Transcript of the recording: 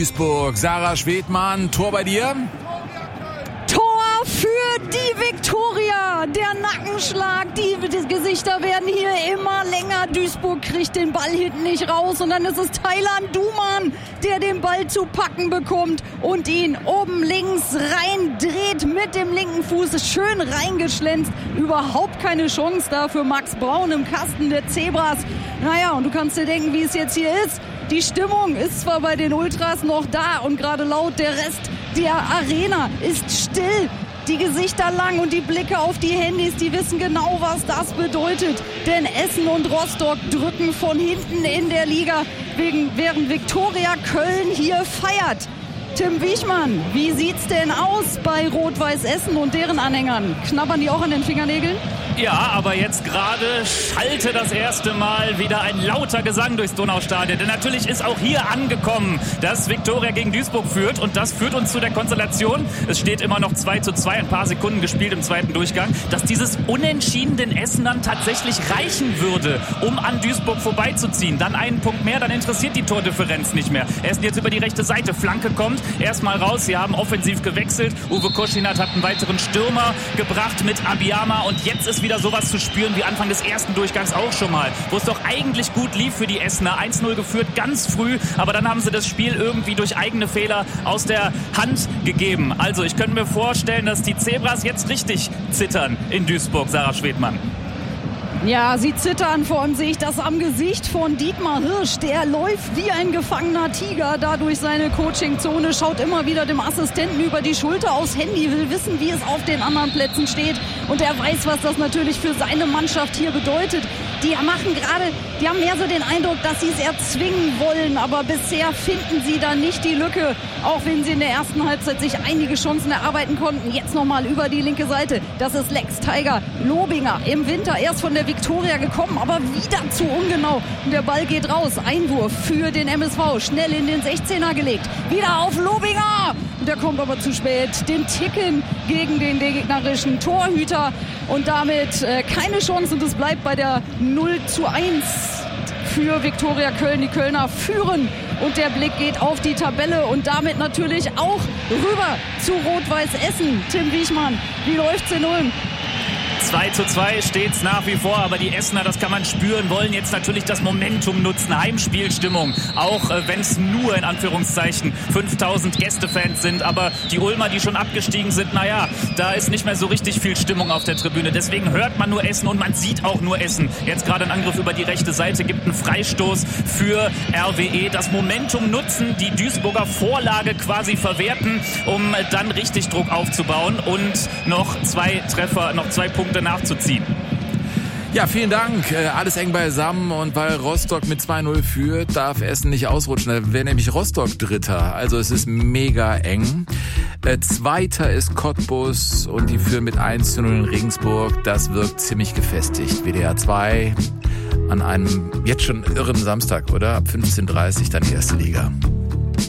Duisburg, Sarah Schwedmann, Tor bei dir? Tor für die Viktoria. Der Nackenschlag, die Gesichter werden hier immer länger. Duisburg kriegt den Ball hinten nicht raus und dann ist es Taylan Duman, der den Ball zu packen bekommt und ihn oben links reindreht mit dem linken Fuß. Ist schön reingeschlänzt. Überhaupt keine Chance da für Max Braun im Kasten der Zebras. Naja, und du kannst dir denken, wie es jetzt hier ist. Die Stimmung ist zwar bei den Ultras noch da und gerade laut, der Rest der Arena ist still. Die Gesichter lang und die Blicke auf die Handys, die wissen genau, was das bedeutet. Denn Essen und Rostock drücken von hinten in der Liga, während Viktoria Köln hier feiert. Tim Wiechmann, wie sieht's denn aus bei Rot-Weiß Essen und deren Anhängern? Knabbern die auch an den Fingernägeln? Ja, aber jetzt gerade schallte das erste Mal wieder ein lauter Gesang durchs Donaustadion. Denn natürlich ist auch hier angekommen, dass Viktoria gegen Duisburg führt. Und das führt uns zu der Konstellation. Es steht immer noch 2:2, ein paar Sekunden gespielt im zweiten Durchgang, dass dieses Unentschieden den Essenern tatsächlich reichen würde, um an Duisburg vorbeizuziehen. Dann einen Punkt mehr, dann interessiert die Tordifferenz nicht mehr. Essen jetzt über die rechte Seite, Flanke kommt, erstmal raus. Sie haben offensiv gewechselt. Uwe Koschinat hat einen weiteren Stürmer gebracht mit Abiyama. Und jetzt ist wieder sowas zu spüren wie Anfang des ersten Durchgangs auch schon mal, wo es doch eigentlich gut lief für die Essener. 1:0 geführt, ganz früh, aber dann haben sie das Spiel irgendwie durch eigene Fehler aus der Hand gegeben. Also ich könnte mir vorstellen, dass die Zebras jetzt richtig zittern in Duisburg, Sarah Schwedmann. Ja, sie zittern, vor allem sehe ich das am Gesicht von Dietmar Hirsch. Der läuft wie ein gefangener Tiger da durch seine Coachingzone, schaut immer wieder dem Assistenten über die Schulter aufs Handy, will wissen, wie es auf den anderen Plätzen steht. Und er weiß, was das natürlich für seine Mannschaft hier bedeutet. Die haben mehr so den Eindruck, dass sie es erzwingen wollen, aber bisher finden sie da nicht die Lücke, auch wenn sie in der ersten Halbzeit sich einige Chancen erarbeiten konnten. Jetzt nochmal über die linke Seite. Das ist Lex Tiger Lobinger. Im Winter erst von der Viktoria gekommen, aber wieder zu ungenau. Und der Ball geht raus. Einwurf für den MSV. Schnell in den 16er gelegt. Wieder auf Lobinger. Und der kommt aber zu spät. Den Ticken gegen den gegnerischen Torhüter. Und damit keine Chance. Und es bleibt bei der 0:1 für Viktoria Köln. Die Kölner führen. Und der Blick geht auf die Tabelle und damit natürlich auch rüber zu Rot-Weiß Essen. Tim Wiechmann, wie läuft's in Ulm? 2:2 steht's nach wie vor, aber die Essener, das kann man spüren, wollen jetzt natürlich das Momentum nutzen. Heimspielstimmung, auch wenn es nur in Anführungszeichen 5000 Gästefans sind, aber die Ulmer, die schon abgestiegen sind, naja, da ist nicht mehr so richtig viel Stimmung auf der Tribüne. Deswegen hört man nur Essen und man sieht auch nur Essen. Jetzt gerade ein Angriff über die rechte Seite, gibt einen Freistoß für RWE. Das Momentum nutzen, die Duisburger Vorlage quasi verwerten, um dann richtig Druck aufzubauen und noch 2 Treffer, noch 2 Punkte nachzuziehen. Ja, vielen Dank. Alles eng beisammen und weil Rostock mit 2:0 führt, darf Essen nicht ausrutschen. Da wäre nämlich Rostock Dritter. Also es ist mega eng. Zweiter ist Cottbus und die führen mit 1:0 in Regensburg. Das wirkt ziemlich gefestigt. WDR 2 an einem jetzt schon irren Samstag, oder? Ab 15:30 dann die erste Liga.